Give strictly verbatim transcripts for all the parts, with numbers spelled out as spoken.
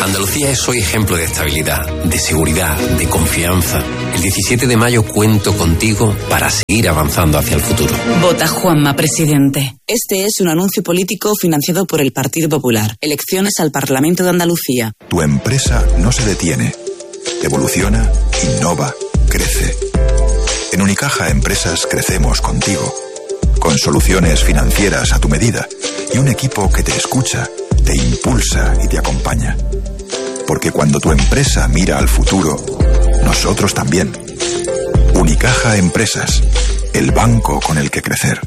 Andalucía es hoy ejemplo de estabilidad, de seguridad, de confianza. El diecisiete de mayo cuento contigo para seguir avanzando hacia el futuro. Vota Juanma, presidente. Este es un anuncio político financiado por el Partido Popular. Elecciones al Parlamento de Andalucía. Tu empresa no se detiene. Evoluciona, innova, crece. En Unicaja Empresas crecemos contigo. Con soluciones financieras a tu medida y un equipo que te escucha, te impulsa y te acompaña. Porque cuando tu empresa mira al futuro, nosotros también. Unicaja Empresas, el banco con el que crecer.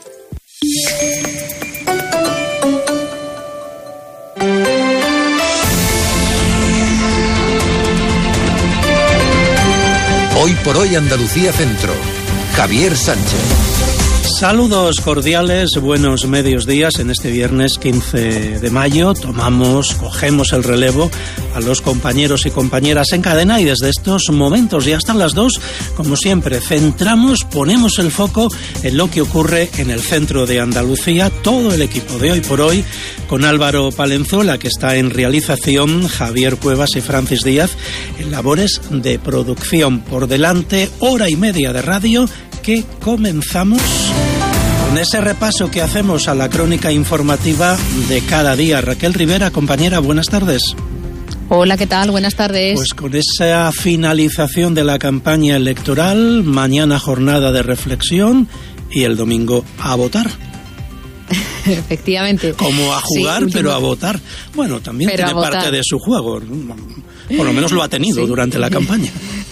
Hoy por hoy Andalucía Centro. Javier Sánchez. Saludos cordiales, buenos medios días. En este viernes quince de mayo tomamos, cogemos el relevo a los compañeros y compañeras en cadena y desde estos momentos y hasta las dos, como siempre, centramos, ponemos el foco en lo que ocurre en el centro de Andalucía. Todo el equipo de Hoy por Hoy, con Álvaro Palenzuela, que está en realización, Javier Cuevas y Francis Díaz en labores de producción. Por delante, hora y media de radio que comenzamos con ese repaso que hacemos a la crónica informativa de cada día. Raquel Rivera, compañera, buenas tardes. Hola, ¿qué tal? Buenas tardes. Pues con esa finalización de la campaña electoral, mañana jornada de reflexión y el domingo a votar. Efectivamente. Como a jugar, sí, pero a votar. Bueno, también pero tiene parte de su juego. Por lo menos lo ha tenido, sí, durante la campaña.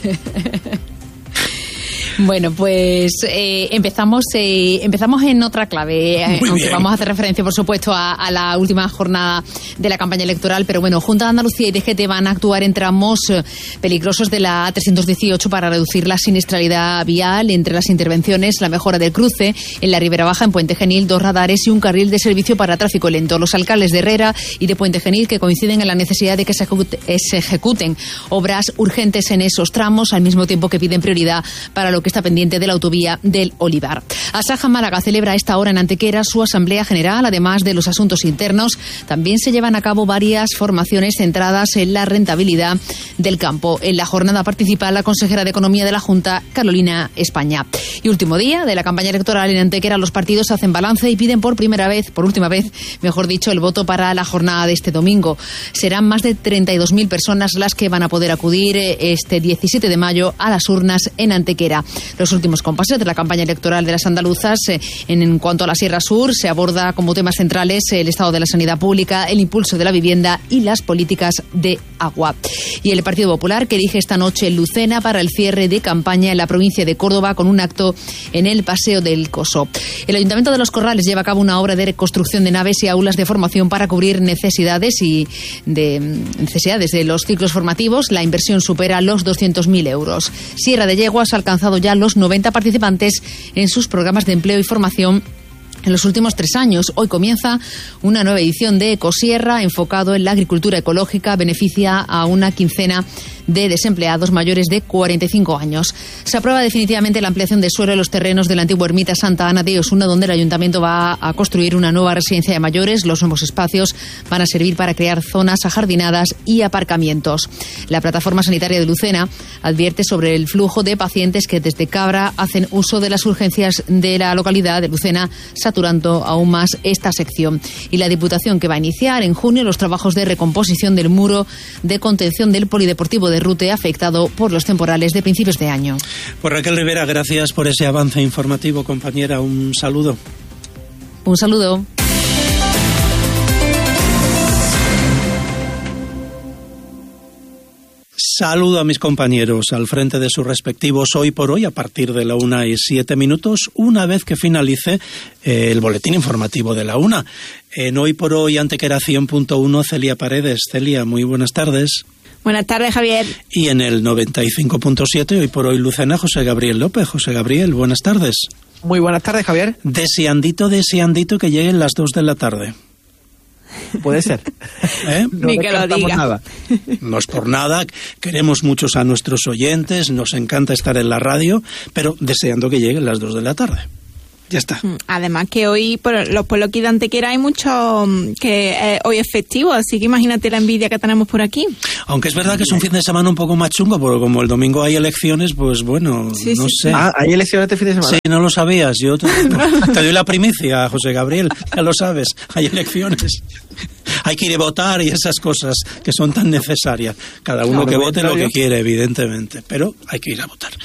Bueno, pues eh, empezamos eh, empezamos en otra clave, eh, aunque bien. Vamos a hacer referencia, por supuesto, a, a la última jornada de la campaña electoral, pero bueno, Junta de Andalucía y D G T van a actuar en tramos peligrosos de la A trescientos dieciocho para reducir la siniestralidad vial. Entre las intervenciones, la mejora del cruce en la Ribera Baja, en Puente Genil, dos radares y un carril de servicio para tráfico lento. Los alcaldes de Herrera y de Puente Genil, que coinciden en la necesidad de que se, ejecute, se ejecuten obras urgentes en esos tramos, al mismo tiempo que piden prioridad para lo que está pendiente de la autovía del Olivar. Asaja Málaga celebra a esta hora en Antequera su asamblea general. Además de los asuntos internos, también se llevan a cabo varias formaciones centradas en la rentabilidad del campo. En la jornada participa la consejera de Economía de la Junta, Carolina España. Y último día de la campaña electoral en Antequera, los partidos hacen balance y piden por primera vez, por última vez, mejor dicho, el voto para la jornada de este domingo. Serán más de treinta y dos mil personas las que van a poder acudir este diecisiete de mayo a las urnas en Antequera. Los últimos compases de la campaña electoral de las andaluzas. Eh, en, en cuanto a la Sierra Sur, se aborda como temas centrales el estado de la sanidad pública, el impulso de la vivienda y las políticas de agua. Y el Partido Popular, que elige esta noche en Lucena para el cierre de campaña en la provincia de Córdoba con un acto en el Paseo del Coso. El Ayuntamiento de Los Corrales lleva a cabo una obra de reconstrucción de naves y aulas de formación para cubrir necesidades y de necesidades de los ciclos formativos. La inversión supera los doscientos mil euros. Sierra de Yeguas ha alcanzado ya los noventa participantes en sus programas de empleo y formación en los últimos tres años. Hoy comienza una nueva edición de Ecosierra enfocado en la agricultura ecológica. Beneficia a una quincena de desempleados mayores de cuarenta y cinco años. Se aprueba definitivamente la ampliación de suelo en los terrenos de la antigua ermita Santa Ana de Osuna, donde el ayuntamiento va a construir una nueva residencia de mayores. Los nuevos espacios van a servir para crear zonas ajardinadas y aparcamientos. La plataforma sanitaria de Lucena advierte sobre el flujo de pacientes que desde Cabra hacen uso de las urgencias de la localidad de Lucena, saturando aún más esta sección. Y la Diputación, que va a iniciar en junio los trabajos de recomposición del muro de contención del polideportivo de Rute, afectado por los temporales de principios de año. Pues Raquel Rivera, gracias por ese avance informativo, compañera. Un saludo. Un saludo. Saludo a mis compañeros al frente de sus respectivos Hoy por Hoy a partir de la una y siete minutos, una vez que finalice eh, el boletín informativo de la una. En Hoy por Hoy, Antequera cien punto uno, Celia Paredes. Celia, muy buenas tardes. Buenas tardes, Javier. Y en el noventa y cinco punto siete, Hoy por Hoy, Lucena, José Gabriel López. José Gabriel, buenas tardes. Muy buenas tardes, Javier. Deseandito, deseandito que lleguen las dos de la tarde. Puede ser. ¿Eh? No Ni que lo diga. Nada. No es por nada, queremos muchos a nuestros oyentes, nos encanta estar en la radio, pero deseando que lleguen las dos de la tarde. Ya está. Además que hoy, por los pueblos aquí de Antequera hay mucho que eh, hoy es festivo, así que imagínate la envidia que tenemos por aquí. Aunque es verdad que es un fin de semana un poco más chungo, porque como el domingo hay elecciones, pues bueno, sí, no sí. sé. Ah, ¿hay elecciones este fin de semana? Sí, no lo sabías. Yo te, te doy la primicia, José Gabriel, ya lo sabes, hay elecciones. Hay que ir a votar y esas cosas que son tan necesarias. Cada uno claro, que vote lo que quiere, evidentemente, pero hay que ir a votar.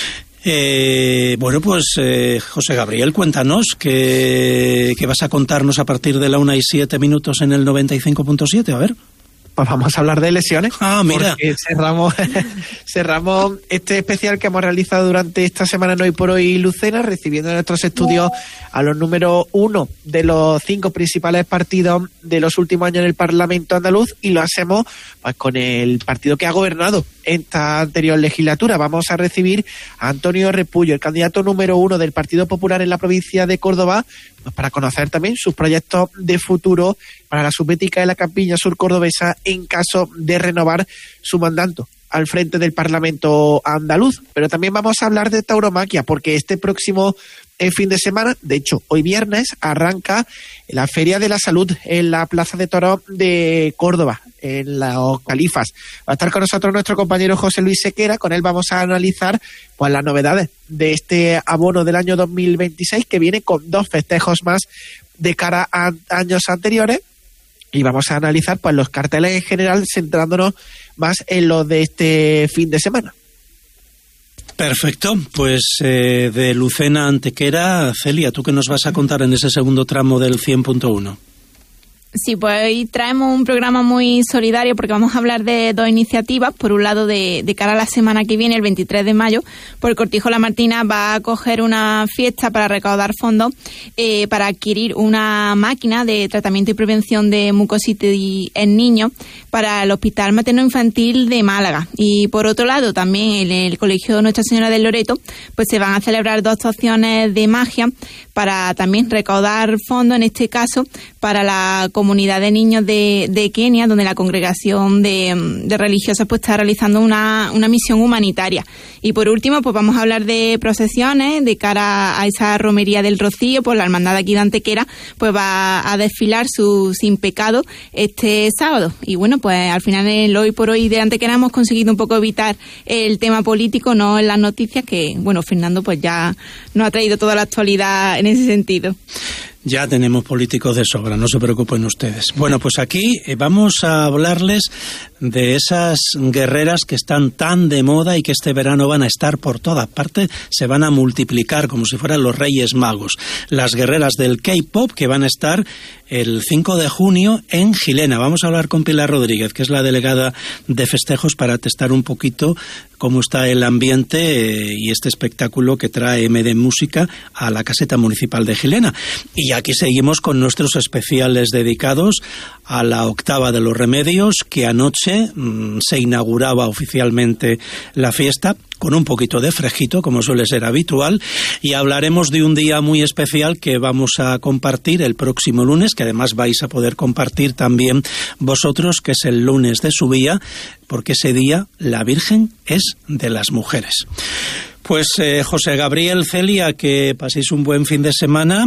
Eh, bueno, pues eh, José Gabriel, cuéntanos qué, qué vas a contarnos a partir de la una y siete minutos en el noventa y cinco punto siete, a ver. Pues vamos a hablar de lesiones. Ah, mira. Porque cerramos, cerramos este especial que hemos realizado durante esta semana en Hoy por Hoy Lucena, recibiendo en nuestros estudios a los números uno de los cinco principales partidos de los últimos años en el Parlamento andaluz, y lo hacemos pues con el partido que ha gobernado esta anterior legislatura. Vamos a recibir a Antonio Repullo, el candidato número uno del Partido Popular en la provincia de Córdoba, pues para conocer también sus proyectos de futuro para la subbética de la Campiña Sur cordobesa en caso de renovar su mandato al frente del Parlamento andaluz. Pero también vamos a hablar de tauromaquia, porque este próximo eh, fin de semana, de hecho hoy viernes, arranca la Feria de la Salud en la Plaza de Toros de Córdoba, en los Califas. Va a estar con nosotros nuestro compañero José Luis Sequera. Con él vamos a analizar pues las novedades de este abono del año dos mil veintiséis, que viene con dos festejos más de cara a años anteriores. Y vamos a analizar pues los carteles en general, centrándonos más en los de este fin de semana. Perfecto, pues eh, de Lucena a Antequera, Celia, ¿tú qué nos vas a contar en ese segundo tramo del cien punto uno? Sí, pues hoy traemos un programa muy solidario porque vamos a hablar de dos iniciativas. Por un lado, de, de cara a la semana que viene, el veintitrés de mayo, pues el Cortijo La Martina va a acoger una fiesta para recaudar fondos eh, para adquirir una máquina de tratamiento y prevención de mucositis en niños para el Hospital Materno Infantil de Málaga. Y por otro lado, también en el Colegio Nuestra Señora del Loreto, pues se van a celebrar dos actuaciones de magia para también recaudar fondos, en este caso, para la comunidad de niños de, de Kenia, donde la congregación de, de religiosas pues está realizando una, una misión humanitaria. Y por último, pues vamos a hablar de procesiones de cara a esa romería del Rocío. Pues la hermandad aquí de Antequera pues va a desfilar su Sin Pecado este sábado. Y bueno, pues al final en el Hoy por Hoy de Antequera hemos conseguido un poco evitar el tema político, no en las noticias, que bueno, Fernando pues ya nos ha traído toda la actualidad en ese sentido. Ya tenemos políticos de sobra, no se preocupen ustedes. Bueno, pues aquí eh, vamos a hablarles de esas guerreras que están tan de moda y que este verano van a estar por todas partes, se van a multiplicar como si fueran los Reyes Magos. Las guerreras del K-pop que van a estar el cinco de junio en Gilena. Vamos a hablar con Pilar Rodríguez, que es la delegada de festejos, para testar un poquito cómo está el ambiente eh, y este espectáculo que trae M D Música a la caseta municipal de Gilena. Y aquí seguimos con nuestros especiales dedicados a la octava de los remedios, que anoche mmm, se inauguraba oficialmente la fiesta, con un poquito de fresquito, como suele ser habitual, y hablaremos de un día muy especial que vamos a compartir el próximo lunes, que además vais a poder compartir también vosotros, que es el lunes de Subía, porque ese día la Virgen es de las mujeres. Pues eh, José Gabriel, Celia, que paséis un buen fin de semana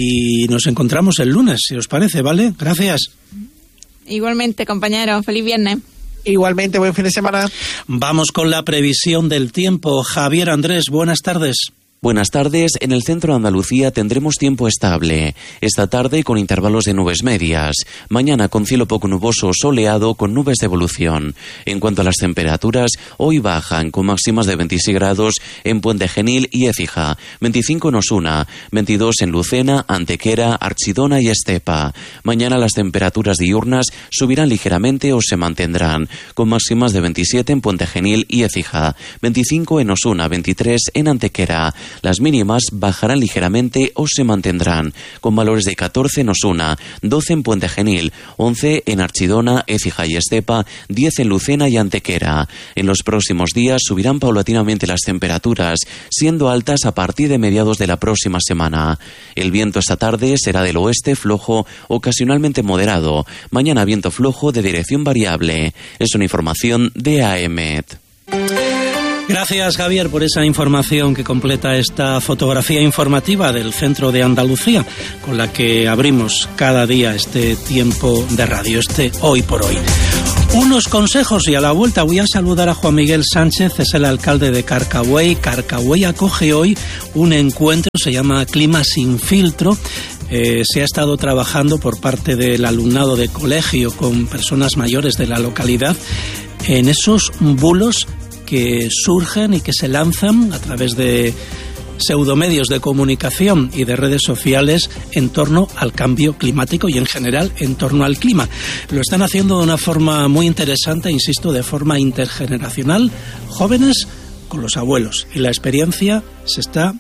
y nos encontramos el lunes, si os parece, ¿vale? Gracias. Igualmente, compañero, feliz viernes. Igualmente, buen fin de semana. Vamos con la previsión del tiempo. Javier Andrés, buenas tardes. Buenas tardes. En el centro de Andalucía tendremos tiempo estable. Esta tarde con intervalos de nubes medias. Mañana con cielo poco nuboso, soleado, con nubes de evolución. En cuanto a las temperaturas, hoy bajan con máximas de veintiséis grados en Puente Genil y Écija, veinticinco en Osuna, veintidós en Lucena, Antequera, Archidona y Estepa. Mañana las temperaturas diurnas subirán ligeramente o se mantendrán, con máximas de veintisiete en Puente Genil y Écija, veinticinco en Osuna, veintitrés en Antequera. Las mínimas bajarán ligeramente o se mantendrán, con valores de catorce en Osuna, doce en Puente Genil, once en Archidona, Écija y Estepa, diez en Lucena y Antequera. En los próximos días subirán paulatinamente las temperaturas, siendo altas a partir de mediados de la próxima semana. El viento esta tarde será del oeste flojo, ocasionalmente moderado. Mañana viento flojo de dirección variable. Es una información de A E M E T. Gracias, Javier, por esa información que completa esta fotografía informativa del Centro de Andalucía, con la que abrimos cada día este tiempo de radio, este Hoy por Hoy. Unos consejos y a la vuelta voy a saludar a Juan Miguel Sánchez, es el alcalde de Carcagüey. Carcagüey acoge hoy un encuentro, se llama Clima sin filtro. Eh, se ha estado trabajando por parte del alumnado de colegio con personas mayores de la localidad en esos bulos que surgen y que se lanzan a través de pseudomedios de comunicación y de redes sociales en torno al cambio climático y en general en torno al clima. Lo están haciendo de una forma muy interesante, insisto, de forma intergeneracional, jóvenes con los abuelos, y la experiencia se está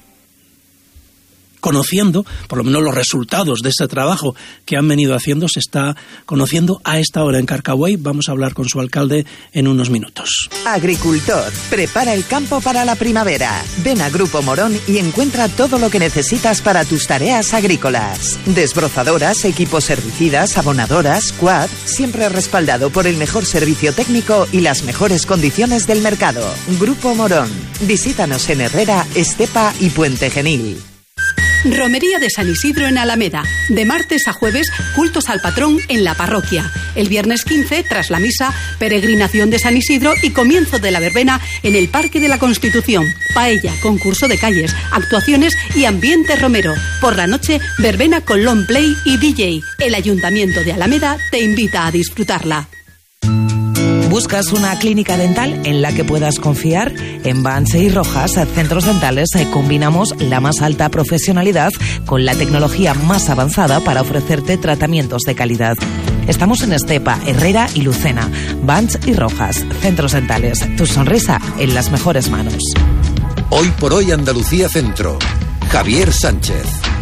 conociendo, por lo menos los resultados de este trabajo que han venido haciendo se está conociendo a esta hora en Carcagüey. Vamos a hablar con su alcalde en unos minutos. Agricultor, prepara el campo para la primavera. Ven a Grupo Morón y encuentra todo lo que necesitas para tus tareas agrícolas. Desbrozadoras, equipos herbicidas, abonadoras, quad, siempre respaldado por el mejor servicio técnico y las mejores condiciones del mercado. Grupo Morón. Visítanos en Herrera, Estepa y Puente Genil. Romería de San Isidro en Alameda. De martes a jueves, cultos al patrón en la parroquia. El viernes quince, tras la misa, peregrinación de San Isidro y comienzo de la verbena en el Parque de la Constitución. Paella, concurso de calles, actuaciones y ambiente romero. Por la noche, verbena con long play y D J. El Ayuntamiento de Alameda te invita a disfrutarla. ¿Buscas una clínica dental en la que puedas confiar? En Banche y Rojas, Centros Dentales, combinamos la más alta profesionalidad con la tecnología más avanzada para ofrecerte tratamientos de calidad. Estamos en Estepa, Herrera y Lucena. Banche y Rojas, Centros Dentales. Tu sonrisa en las mejores manos. Hoy por Hoy Andalucía Centro. Javier Sánchez.